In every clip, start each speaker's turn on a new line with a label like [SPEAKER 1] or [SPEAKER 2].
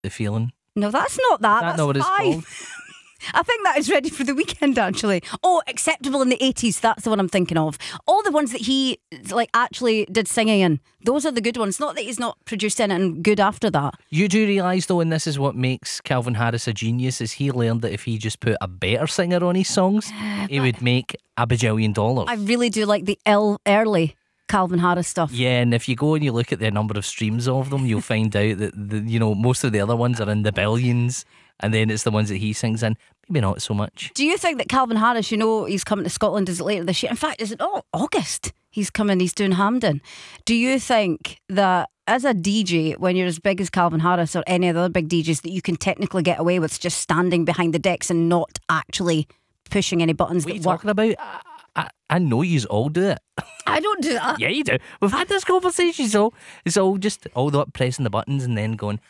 [SPEAKER 1] The Feeling.
[SPEAKER 2] No, that's not that.
[SPEAKER 1] That's not what it's
[SPEAKER 2] Five.
[SPEAKER 1] called.
[SPEAKER 2] I think that is Ready for the Weekend, actually. Oh, Acceptable in the 80s. That's the one I'm thinking of. All the ones that he actually did singing in. Those are the good ones. Not that he's not produced in it and good after that.
[SPEAKER 1] You do realise though, and this is what makes Calvin Harris a genius, is he learned that if he just put a better singer on his songs, he would make $1 bajillion.
[SPEAKER 2] I really do like the early Calvin Harris stuff.
[SPEAKER 1] Yeah, and if you go and you look at the number of streams of them, you'll find out that most of the other ones are in the billions, and then it's the ones that he sings in, maybe not so much.
[SPEAKER 2] Do you think that Calvin Harris, he's coming to Scotland, is it later this year? In fact, is it August? He's coming, he's doing Hampden. Do you think that as a DJ, when you're as big as Calvin Harris or any of the other big DJs, that you can technically get away with just standing behind the decks and not actually pushing any buttons
[SPEAKER 1] What are you
[SPEAKER 2] that work?
[SPEAKER 1] talking about? I know you all do it.
[SPEAKER 2] I don't do that.
[SPEAKER 1] Yeah, you do. We've had this conversation, so it's all just pressing the buttons and then going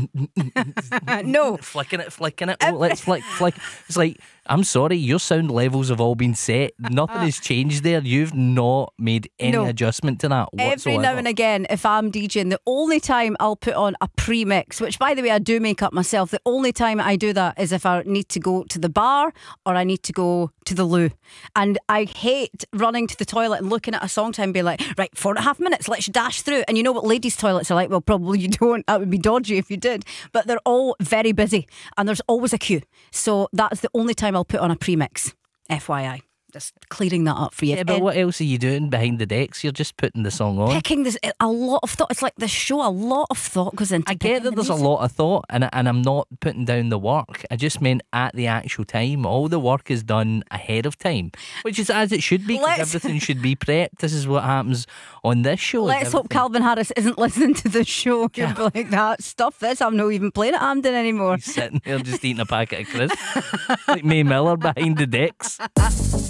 [SPEAKER 2] No.
[SPEAKER 1] flicking it. Oh, let's flick. It's like, I'm sorry, your sound levels have all been set. Nothing has changed there. You've not made any
[SPEAKER 2] No.
[SPEAKER 1] adjustment to that whatsoever.
[SPEAKER 2] Every now and again, if I'm DJing, the only time I'll put on a pre-mix, which by the way I do make up myself, the only time I do that is if I need to go to the bar or I need to go to the loo. And I hate running to the toilet and looking at a song time and being like, right, 4.5 minutes, let's dash through. And you know what ladies' toilets are like? Well, probably you don't. That would be dodgy if you did. But they're all very busy and there's always a queue. So that's the only time I'll put on a pre-mix. FYI. Just clearing that up for you.
[SPEAKER 1] Yeah, but what else are you doing behind the decks? You're just putting the song on.
[SPEAKER 2] Picking this, a lot of thought. It's like the show, a lot of thought goes into.
[SPEAKER 1] I get that there's a lot of thought, and I'm not putting down the work. I just meant at the actual time. All the work is done ahead of time, which is as it should be, because everything should be prepped. This is what happens on this show.
[SPEAKER 2] Let's hope Calvin Harris isn't listening to the show. He'll be like, that, stuff this, I'm not even playing at Hampden anymore.
[SPEAKER 1] He's sitting there just eating a packet of crisps, like May Miller behind the decks.